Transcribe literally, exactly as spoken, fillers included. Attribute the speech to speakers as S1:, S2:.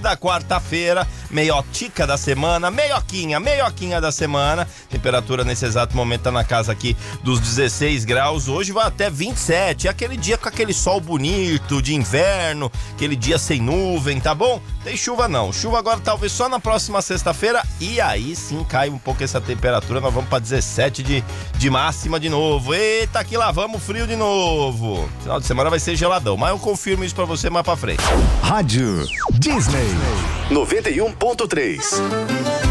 S1: toda quarta-feira, meiotica da semana, meioquinha, meioquinha da semana. Temperatura nesse exato momento tá na casa aqui dos dezesseis graus, hoje vai até vinte e sete, é aquele dia com aquele sol bonito de inverno, aquele dia sem nuvem, tá bom? Tem chuva não, chuva agora talvez só na próxima sexta-feira e aí sim cai um pouco essa temperatura, nós vamos pra dezessete de, de máxima de novo. Eita, que lá vamos frio de novo. Final de semana vai ser geladão, mas eu confirmo isso pra você mais pra frente.
S2: Rádio Disney noventa e um ponto três.